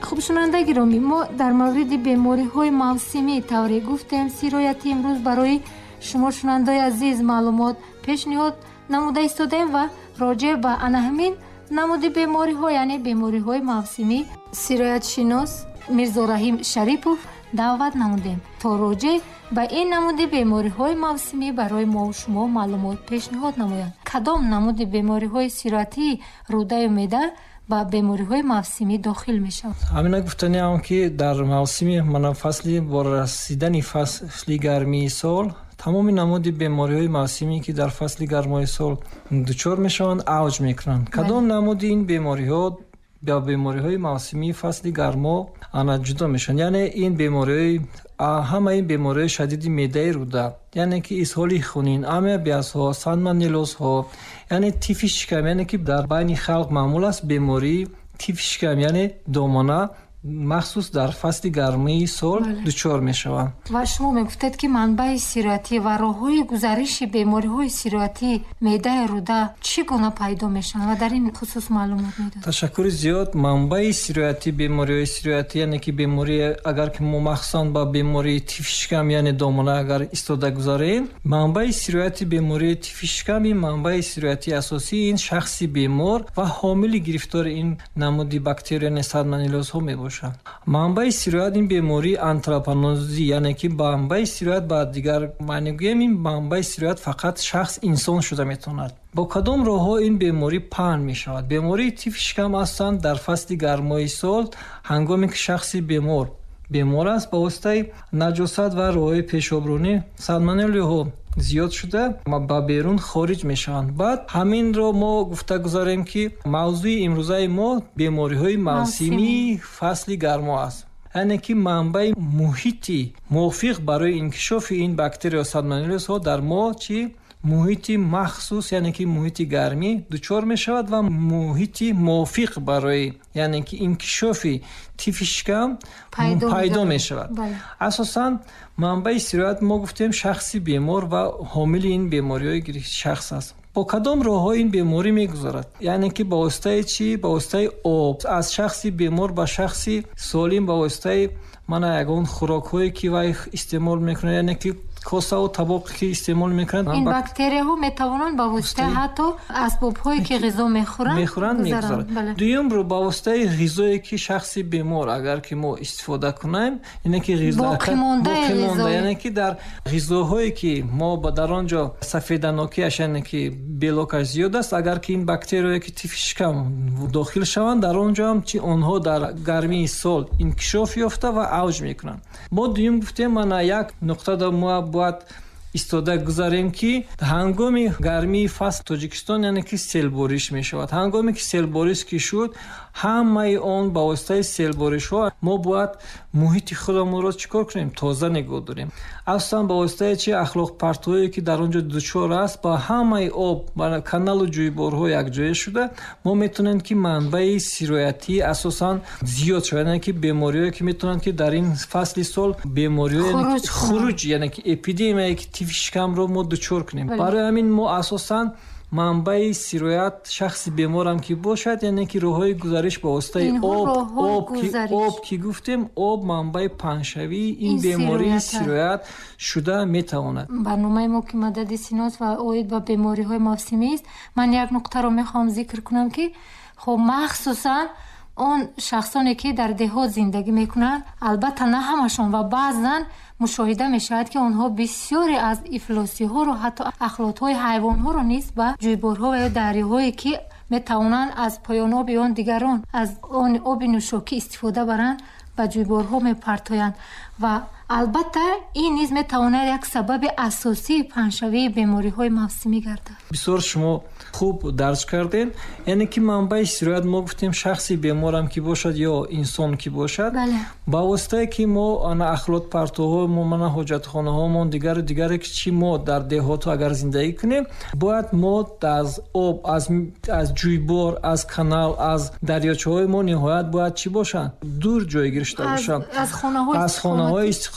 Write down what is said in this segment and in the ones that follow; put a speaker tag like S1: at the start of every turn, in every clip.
S1: خب شنونده گرامی، ما در مورد بیماری های موسمی طوری گفتیم. سیرایتی امروز برای شما شنونده عزیز معلومات پیشنهاد نموده ایستادیم و راجع به همین نمود بیماری ها یعنی بیماری های موسمی سیرایت شناس میرزا رحیم شریپوف دعوت نمودیم تا راجع به این نمود بیماری های موسمی برای ما و شما معلومات پیشنهاد نمایند. کدام نمود بیماری های سیرایتی روده و معده با بیماری های موسمی داخل می شود؟
S2: همین گفتنی هم که در موسمی من فصلی با رسیدن فصل گرمی سال تمام نمود بیماری های موسمی که در فصل گرمای سال دچار می شوند اوج می کنند. کدام نمود این بیماری ها با بیماری های موسمی فصل گرما آن جدا می شوند؟ یعنی این بیماری همه این بیماری شدید معده روده، یعنی که اسهال خونین، آمیابیاس ها، سالمونلوز ها، یعنی تیف شکم، یعنی که در بین خلق معمول است بیماری تیف شکم یعنی دامنه مخصوص در فصل گرمی سال دچار می شوند.
S1: و شما میگفتید که منبع سیرایتی و راههای گزارش بیماری های سیرایتی معده روده چگونه پیدا میشن و در این خصوص معلومات میدید؟
S2: تشکر زیاد. منبع سیرایتی بیماری های سیرایتی یعنی که بیماری اگر که ما مخصوصا با بیماری تیف شکم یعنی دامنه اگر استفاده گذاریم، منبع سیرایتی بیماری تیف شکم این منبع سیرایتی اساسی این شخصی بیمار و حامل گرفتار این نمودی باکتری سالمونلوز ها میباشد. منبع سیرایت این بیماری آنتراپانوزی یعنی که منبع سیرایت با دیگر معنی گویم این منبع سیرایت فقط شخص انسان شده میتواند. با کدام راه‌ها این بیماری پهن می شود؟ بیماری تیف شکم هستند در فصل گرمای سال هنگامی که شخصی بیمار است با واسطه نجاست و راه‌های پیشابرونی سالمونلا زیاد شده با بیرون خارج می شوند. بعد همین رو ما گفته گذاریم که موضوع امروزه ما بیماری های موسمی فصل گرما است، یعنی که منبع محیطی موافق برای انکشاف این باکتری و سالمونلوز ها در ما چی محیطی مخصوص یعنی که محیط گرمی دچار می شود و محیطی موافق برای یعنی که انکشاف تیف شکم پیدا می شود. اساساً منبع سیرایت ما گفتیم شخصی بیمار و حامل این بیماری های شخص است. با کدام راه ها این بیماری می گذارد؟ یعنی که با واسطه چی؟ با واسطه آب از شخصی بیمار به شخصی سالم با واسطه من یگان خوراک هایی که وای استعمال میکنه یعنی که کاسه و طبق که استعمال میکنند
S1: این باکتری ها میتوانند با واسطه حتی اسباب هایی که غذا میخورند
S2: میگذارند. دوم رو با واسطه غذایی که شخصی بیمار اگر که ما استفاده کنیم یعنی که غذا
S1: باقی مانده
S2: یعنی که در غذاهایی که ما در آنجا سفیدناکیش یعنی که بلاکش زیاد است اگر که این باکتری که تیف شکم داخل شوند در آنجا هم چی آنها در گرمی سال انکشاف یافته و اوج میکنند. ما دوم گفتیم من یک نقطه در ما باید استفاده گذاریم که هنگامی گرمی فصل تاجیکستان یعنی که سیل بارش می شود. هنگامی که سیل بارش که شد همه آن با واسطه سیل بارش ها ما باید محیط خودمون را چیکار کنیم؟ تازه نگاه داریم. اصلا با واسطه چه اخلاق پرتویی که در اونجا دچار است با همه آب با کانال و جویبارها یک جای شده ما میتونیم که منبع سیرایتی اساسا زیاد شود یعنی که بیماریایی که میتونن که در این فصل سال بیماری خروج یعنی که اپیدمی که تیف شکم رو ما دچار کنیم. برای همین ما اساسا منبع سیرایت شخص بیمار هم که باشد یعنی که راههای گزارش با واسطه آب که گفتیم آب منبع پنشوی این بیماری سیرایت شده میتواند.
S1: برنامه ما که مدد سیناس و اوید با بیماری های موسمی است. من یک نکته رو میخوام ذکر کنم که خب مخصوصا اون شخصانی که در دهات زندگی میکنن البته نه همشون و بعضن مشاهده میشود که اونها بسیاری از افلاسی ها رو حتی اخلاط های حیوان ها رو نیست به جویبارها و دریاهایی که میتوانند از پایان آب آن دیگران از آن آب نوشاکی استفاده برند به جویبارها میپرتایند و البته این نیز میتواند یک سبب اساسی پنشوی بیماری های موسمی گردد.
S2: بسیار شما خوب درس کردین. یعنی که منبع سیرایت ما گفتیم شخصی بیمار هم که باشد یا انسان که باشد با واسطه که ما آن اخلاط پرتوها ما من حاجت خانه ها ما دیگر که چی ما در دهات اگر زندگی کنیم باید ما از آب از جویبار از کانال از دریاچه های ما نهایت باید چی باشن دور جایگیر داشته باشن
S1: از خانه های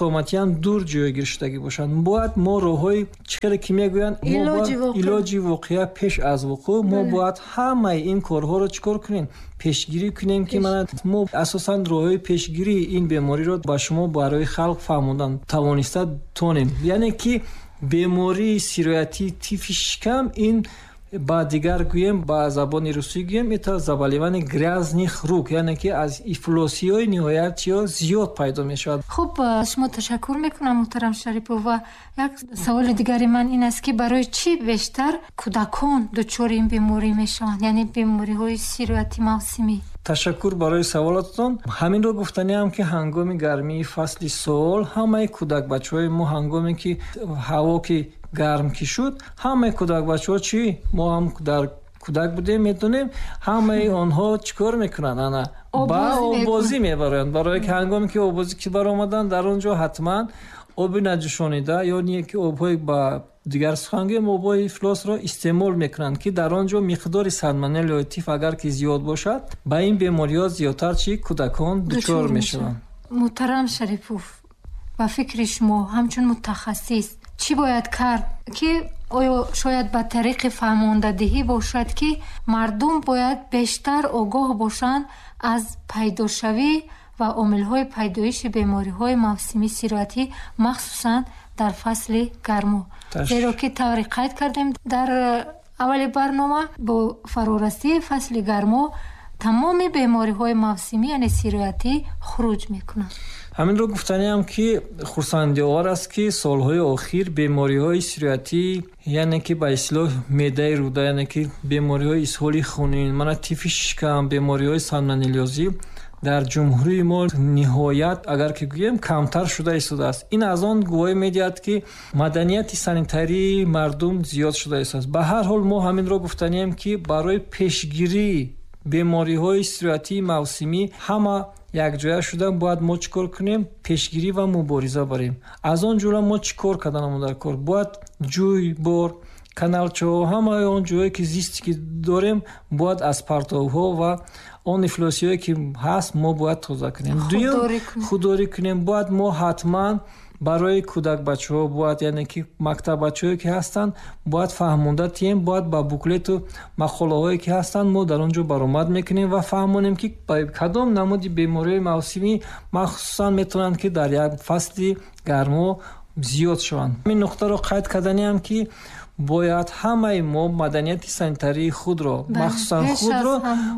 S2: соматӣ ҳам дур ҷойгир шудагӣ бошад. Бояд мо роҳҳои чихеле ки мегӯянд илоҷи воқеа пеш аз вуқӯъ мо бояд ҳамаи ин корҳоро чикор кунем, пешгирӣ кунем ки мо асосан роҳҳои пешгирии ин бемориро ба шумо барои халқ фаҳмондан тавониста тонем. яъне ки бемории сироятии тифи шикам ин ба дигар гӯем, ба забони русӣ гӯем, это заболевание грязных рук, яъне ки аз ифлосиёи ниҳоят ё зиёд пайдо мешавад.
S1: хуб, шумо ташаккур мекунам муҳтарам Шарипов. ва як саволи дигари ман ин аст ки барои чӣ бештар кӯдакон дучори ин беморӣ мешаванд, яъне бемориҳои сирояти мавсимӣ?
S2: ташаккур барои саволататон. ҳаминро гуфтаниам ки ҳангоми гармии фасли сол ҳамаи кӯдакбачаҳои мо ҳангоме ки ҳаво ки гарм ки шуд, ҳамаи кӯдакбачаҳо чӣ мо ҳам дар кӯдак будем медонем, ҳамаи онҳо чӣ кор мекунанд? Ана ба обозӣ мебароянд. барое ки ҳангоме ки обозӣ ки баромаданд, дар он ҷо ҳатман оби наҷӯшонида ё ки обҳои ба дигар сухан гӯем обҳои ифлосро истеъмол мекунанд ки дар он ҷо миқдори салмонелла ё тиф агар ки зиёд бошад, ба ин бемориҳо зиёдтар чӣ кӯдакон дучор мешаванд.
S1: муҳтарам Шарипов, ба фикри шумо ҳамчун мутахассис чӣ бояд кард ки оё шояд ба тариқи фаҳмондадиҳӣ бошад ки мардум бояд бештар огоҳ бошанд аз пайдошавӣ ва омилҳои пайдоиши бемориҳои мавсимӣ сироятӣ, махсусан дар фасли гармо? зеро ки тавре қайд кардем дар аввали барнома, бо фарорасии фасли гармо тамоми бемориҳои мавсимӣ яъне сироятӣ хуруҷ мекунанд.
S2: ҳаминро гуфтаниам ки хурсандиовар аст ки солҳои охир бемориҳои сироятӣ, яъне ки ба ислоҳ меъдаи рӯда, яъне ки бемориҳои исҳоли хунин, мана тифи шикам, бемориҳои салмонеллёзӣ дар ҷумҳурии мо ниҳоят агар ки гӯем камтар шуда истодааст. ин аз он гувоҳӣ медиҳад ки маданияти санитарии мардум зиёд шуда истодааст. ба ҳар ҳол мо ҳаминро гуфтанием ки барои пешгирии бемориҳои сироятии мавсимӣ ҳама якҷоя шуда бояд мо чӣ кор кунем? Пешгирӣ ва мубориза барем. аз он ҷумла мо чӣ кор карданамон дар кор? Бояд ҷӯй, бор, каналчаҳо, ҳамаи он ҷое ки зисти ки дорем бояд аз партовҳо ва он ифлосиҳое ки ҳаст мо бояд тоза кунем. дуюм худдорӣ кунем. бояд мо ҳатман барои кӯдакбачаҳо бояд, яъне ки мактаббачаҳое ки ҳастанд, бояд фаҳмонда тием, бояд ба буклету мақолаҳое ки ҳастанд мо дар он ҷо баромад мекунем ва фаҳмонем ки ба кадом намуди бемориҳои мавсимӣ махсусан метавонанд ки дар як фасли гармо зиёд шаванд. ин нуқтаро қайд карданиам ки бояд ҳамаи мо маданияти санитарии худро, махсусан худро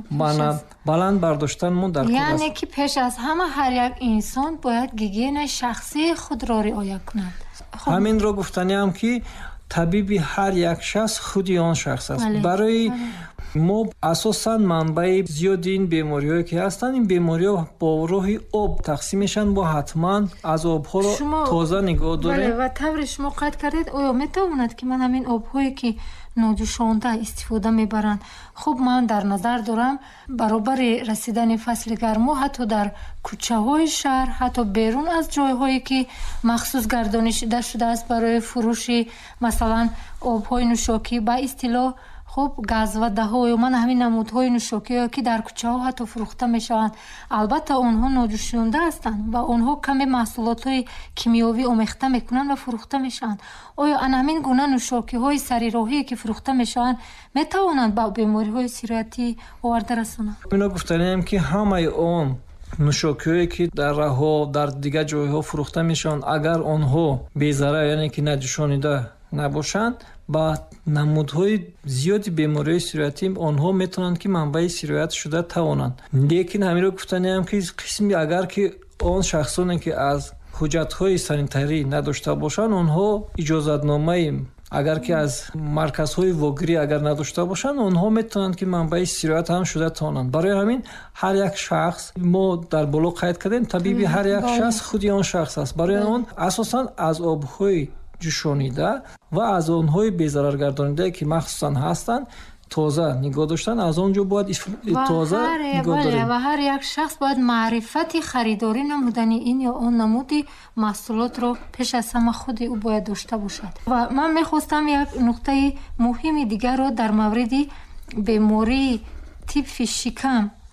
S2: баланд бардоштанмон дар кор аст.
S1: яъне ки пеш аз ҳама ҳар як инсон бояд гигиенаи шахсии худро риоя кунад.
S2: ҳаминро гуфтаниам ки табиби ҳар як шахс худи он шахс аст. барои мо асосан манбаи зиёди ин бемориҳое ки ҳастанд, ин бемориҳо бо роҳи об тақсим мешаванд. бо ҳатман аз обҳоро тоза нигоҳ дорем.
S1: ва тавре шумо қайд кардед, оё метавонад ки ман ҳамин обҳое ки ноҷӯшонда истифода мебаранд, хуб ман дар назар дорам баробари расидани фасли гармо ҳатто дар кӯчаҳои шаҳр, ҳатто берун аз ҷойҳое ки махсус гардонида шудааст барои фурӯши масалан обҳои нӯшокӣ, ба истилоҳ хуб газвадаҳо ё мана ҳамин намудҳои нӯшокиё ки дар кӯчаҳо ҳатто фурӯхта мешаванд, албатта онҳо ноҷӯшонда ҳастанд ва онҳо каме маҳсулотҳои кимиёвӣ омехта мекунанд ва фурӯхта мешаванд. оё ана ҳамин гуна нӯшокиҳои сарироҳие ки фурӯхта мешаванд метавонанд ба бемориҳои сироятӣ оварда расонанд?
S2: ино гуфтанием ки ҳамаи он нӯшокиҳое ки дар раҳо дар дигар ҷойҳо фурӯхта мешаванд, агар онҳо безарар, яъне ки наҷӯшонида набошанд, ба намудҳои зиёди бемориҳои сироятӣ онҳо метавонанд ки манбаи сироят шуда тавонанд. лекин ҳаминро гуфтаниам ки қисми агар ки он шахсоне ки аз ҳуҷҷатҳои санитарӣ надошта бошанд, онҳо иҷозатномаи агар ки аз марказҳои вогирӣ агар надошта бошанд, онҳо метавонанд ки манбаи сироят ҳам шуда тавонанд. барои ҳамин ҳар як шахс, мо дар боло қайд кардем, табиби ҳар як шахс худи он шахс аст. барои он асосан аз обҳои ҷӯшонида ва аз онҳои безараргардонидае ки махсусан ҳастанд тоза нигоҳ доштан, аз он ҷо бояд тоза нигоҳ дорем.
S1: ва ҳар як шахс бояд маърифати харидорӣ намудани ин ё он намуди маҳсулотро пеш аз ҳама худи ӯ бояд дошта бошад. ва ман мехостам як нуқтаи муҳими дигарро дар мавриди бемории тифи шикам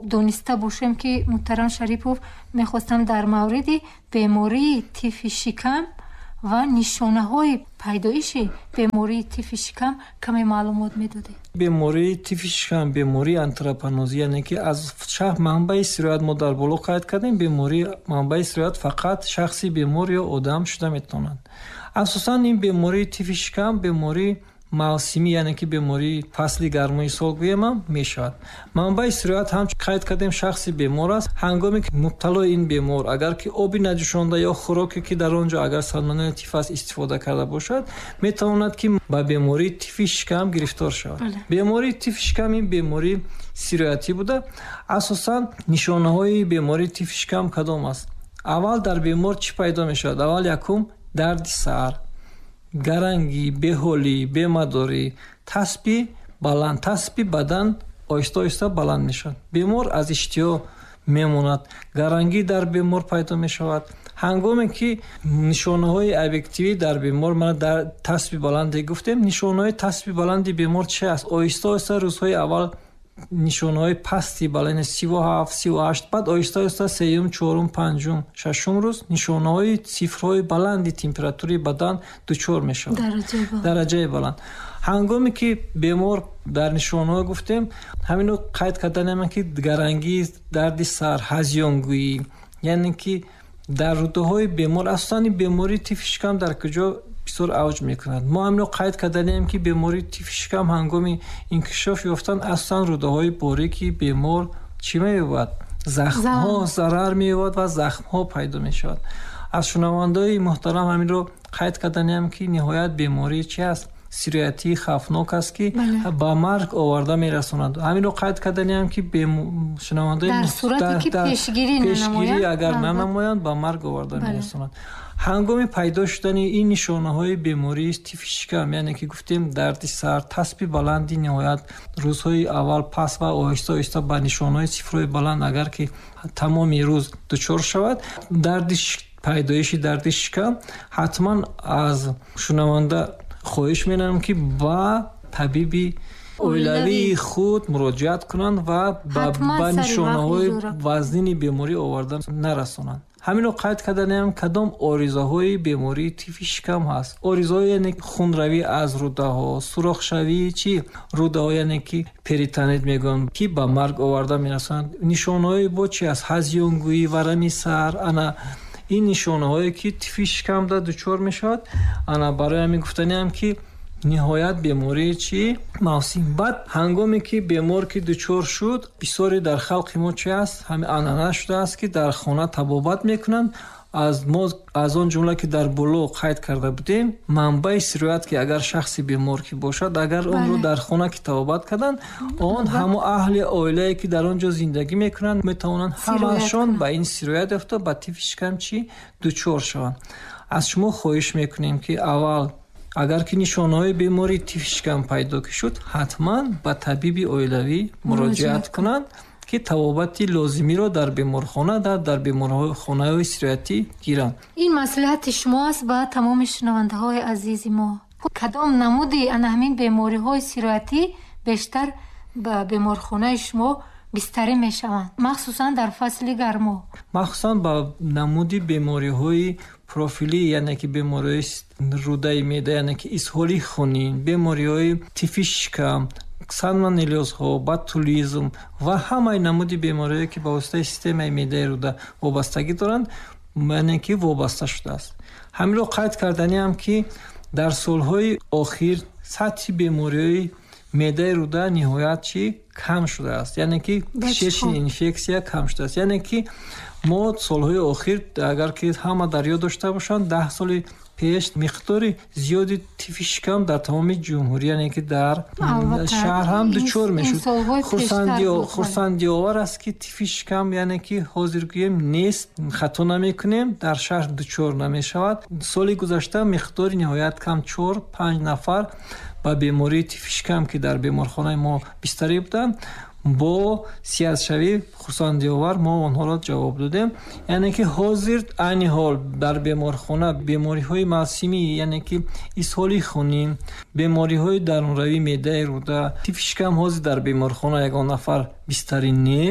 S1: дониста бошем ки муҳтарам Шарипов мехостам дар мавриди бемории тифи шикам ва нишонаҳои пайдоиши бемории тифи шикам каме маълумот медодед.
S2: бемории тифи шикам бемории антрапанозӣ, яъне ки аз манбаи сироят мо дар боло қайд кардем. бемории манбаи сироят фақат шахси бемор ё одам шуда метавонад. асосан ин бемории тифи шикам бемории мавсимӣ, яъне ки бемории фасли гармои сол гӯямам мешавад. манбаи сироят ҳам қайд кардем шахси бемор аст. ҳангоме ки мубталои ин бемор агар ки оби наҷӯшонда ё хӯроке ки дар он ҷо агар салмонелла тиф аст истифода карда бошад, метавонад ки ба бемории тифи шикам гирифтор шавад. бемории тифи шикам ин бемории сироятӣ буда. асосан нишонаҳои бемории тифи шикам кадом аст? аввал дар бемор чӣ пайдо мешавад? аввал якум дарди сар, гарангӣ, беҳолӣ, бемадорӣ, тасби баланд, тасби бадан оҳиста оҳиста баланд мешавад. бемор аз иштиҳо мемонад. гарангӣ дар бемор пайдо мешавад. ҳангоме ки нишонаҳои объективӣ дар бемор, мана дар тасби баланде гуфтем, нишонаҳои тасби баланди бемор чи аст? оҳиста оҳиста рӯзҳои аввал нишонаҳои пасти балани 37, 38, баъд оҳиста оҳиста 3, 4, 5, 6 рӯз нишонаҳои цифрҳои баланди температураи бадан дучор мешавад. дараҷаи баланд. ҳангоме ки бемор дар нишонаҳо гуфтем, ҳамино қайд карданем ки гарангӣ, дарди сар, ҳазёнгӯӣ, яъне ки дар рӯдаҳои бемор асосан бемории тифи шикам дар куҷо бисёр авҷ мекунад. мо ҳамино қайд карданем ки бемории тифи шикам ҳангоми инкишоф ёфтан асосан рӯдаҳои борики бемор чӣ меёбад? захмҳо зарар меёбад ва захмҳо пайдо мешавад. аз шунавандаои муҳтарам ҳаминро қайд карданем ки ниҳоят бемории чи аст? сироятии хавфнок аст ки ба марг оварда мерасонад. ҳаминро қайд карданем ки шунавандаи
S1: дар сурате ки пешгирӣ
S2: агар нанамоянд ба марг оварда мерасонад. ҳангоми пайдо шудани ин нишонаҳои бемории тифи шикам, яъне ки гуфтем дарди сар, тасби баланди ниҳоят рӯзҳои аввал паст ва оҳиста оҳиста ба нишонаҳои цифрҳои баланд агар ки тамоми рӯз дучор шавад, пайдоиши дарди шикам, ҳатман аз шунаванда хоҳиш менамем ки ба табиби оилавии худ муроҷиат кунанд ва ба нишонаҳои вазнини беморӣ оварда нарасонанд. ҳаминро қайд карданем кадом оризаҳои бемории тифи шикам ҳаст. оризаҳо яъне хунравӣ аз рӯдаҳо, сурохшавии чи рӯдаҳо, яъне ки перитонит мегӯянд ки ба марг оварда мерасонанд. нишонаҳои бо чи аст? ҳазёнгӯӣ, варами сар, ана ин нишонаҳое ки тифи шикамда дучор мешавад. ана барои ҳамин гуфтаниам ки ниҳоят бемории чи мавсим. баъд ҳангоме ки бемор ки дучор шуд, бисёре дар халқи мо чи аст? ҳамин анъана шудааст ки дар хона табобат мекунанд. аз он ҷумла ки дар боло қайд карда будем, манбаи сироят ки агар шахси бемор ки бошад, агар онро дар хона ки табобат карданд, он ҳамо аҳли оилае ки дар он ҷо зиндагӣ мекунанд метавонанд ҳамаашон ба ин сироят ёфта ба тифи шикам чи дучор шаванд. аз шумо хоҳиш мекунем ки аввал агар ки нишонаҳои бемории тифи шикам пайдо ки шуд, ҳатман ба табиби оилавӣ муроҷиат кунанд ки табобати лозимиро дар беморхона дар беморхонаҳои сироятӣ гиранд.
S1: ин маслиҳати шумо аст ба тамоми шунавандаҳои азизи мо. кадом намуди ана ҳамин бемориҳои сироятӣ бештар ба беморхонаи шумо бистарӣ мешаванд, махсусан дар фасли гармо?
S2: махсусан ба намуди бемориҳои профилӣ, яъне ки бемориҳои рӯдаи меъда, яъне ки исҳоли хунин, бемориҳои тифи шикам, салмонеллёзҳо, ботулизм ва ҳамаи намуди бемориҳое ки ба воситаи системаи меъдаи рӯда вобастагӣ доранд, яъне ки вобаста шудааст. ҳаминро қайд карданиам ки дар солҳои охир сатҳи бемориҳои меъдаи рӯда ниҳоят чи кам шудааст, яъне ки кишечни инфексия кам шудааст. яъне ки мо солҳои охир агар ки ҳама дар ёд дошта бошанд, 10 соли пеш миқдори зиёди тифи шикам дар тамоми ҷумҳурӣ, яъне ки дар шаҳр ҳам дучор мешуд. хурсандиовар аст ки тифи шикам, яъне ки ҳозир гӯем нест, хато намекунем, дар шаҳр дучор намешавад. соли гузашта миқдори ниҳоят кам 4-5 нафар ба бемории тифи шикам ки дар беморхонаи мо бистарӣ буданд, бо сиҳатшавӣ хурсандиовар мо онҳоро ҷавоб додем. яъне ки ҳозир айни ҳол дар беморхона бемориҳои мавсимӣ, яъне ки исҳоли хунин, бемориҳои дарунравии меъдаи рӯда, тифи шикам ҳозир дар беморхона ягон нафар бистарӣ нест.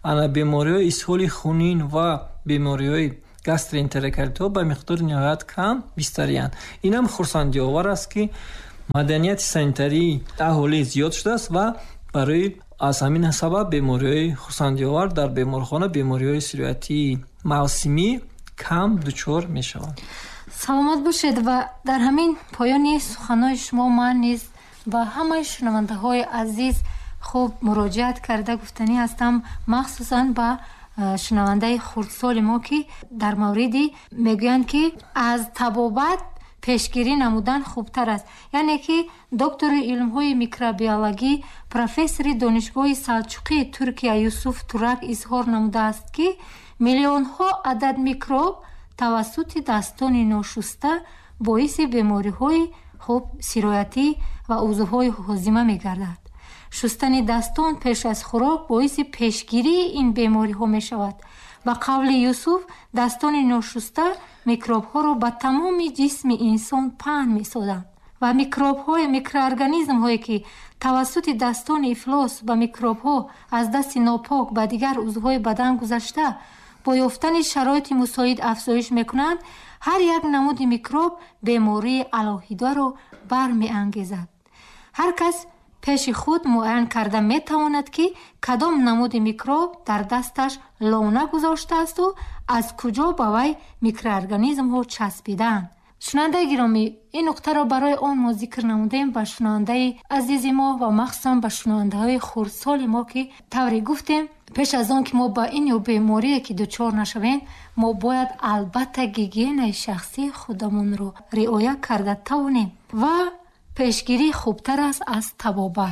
S2: ана бемориҳои исҳоли хунин ва бемориҳои гастроэнтерокардитҳо ба миқдори ниҳоят кам бистариянд. Инам хурсандиовар аст, ки маданияти санитарии аҳолӣ зиёд шудааст ва барои аз ҳамин сабаб бемориҳои хурсандиовар дар беморхона, бемориҳои сироятии мавсимӣ кам дучор мешаванд.
S1: саломат бошед. ва дар ҳамин поёни суханои шумо ман низ ба ҳамаи шунавандаҳои азиз хуб муроҷиат карда гуфтанӣ ҳастам, махсусан ба шунавандаи хурдсоли мо, ки дар мавриди мегӯянд, ки аз табобат пешгирӣ намудан хубтар аст. яъне ки доктори илмҳои микробиологӣ, профессори донишгоҳи салҷуқии Туркия Юсуф Турак изҳор намудааст, ки миллионҳо адад микроб тавассутидастони ношуста боиси бемориҳои хуб сироятӣ ва узвҳои ҳозима мегардад. шустани дастон пеш аз хӯрок боиси пешгирии ин бемориҳо мешавад. ба қавли Юсуф, dastoни ношуста микробҳоро ба тамоми ҷисми инсон паҳн месозанд ва микроорганизмҳое, ки тавассути dastoни ифлос ба микробҳо аз дасти нопок ба дигар узвҳои бадан гузашта бо ёфтани шароити мусоид афзоиш мекунанд, ҳар як намуди микроб бемории алоҳидаро бармеангезад. ҳар кас пеши худ муайян карда метавонад, ки кадом намуди микроб дар дасташ лона гузоштаасту аз куҷо ба вай микроорганизмҳо часпидаанд. шунавандаи гиромӣ, ин нуқтаро барои он мо зикр намудем ба шунавандаи азизи мо ва махсусан ба шунавандаҳои хурдсоли мо, ки тавре гуфтем, пеш аз он ки мо ба ин ё беморие ки дучор нашавем, мо бояд албатта гигиенаи шахсии худамонро риоя карда тавонем ва пешгирӣ хубтар аст аз табобат.